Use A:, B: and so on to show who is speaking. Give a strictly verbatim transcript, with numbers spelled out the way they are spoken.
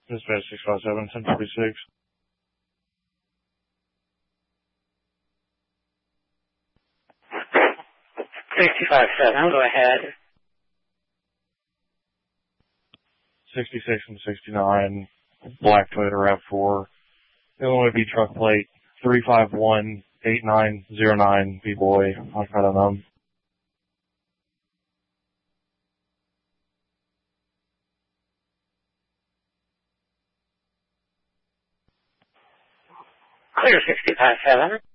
A: Dispatch six five seven, ten forty-six.
B: six five seven, go ahead.
A: sixty-six and sixty-nine, black Toyota RAV four. Illinois B truck plate three five one eight nine zero nine, B-boy. I don't know.
B: Clear six five seven.